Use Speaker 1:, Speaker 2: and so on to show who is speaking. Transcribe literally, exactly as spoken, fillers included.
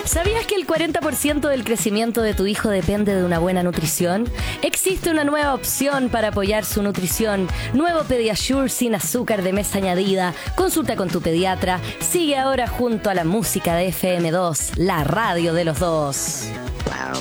Speaker 1: ¿Sabías que el cuarenta por ciento del crecimiento de tu hijo depende de una buena nutrición? Existe una nueva opción para apoyar su nutrición. Nuevo Pediasure sin azúcar de mesa añadida. Consulta con tu pediatra. Sigue ahora junto a la música de F M dos, la radio de los dos.
Speaker 2: Wow.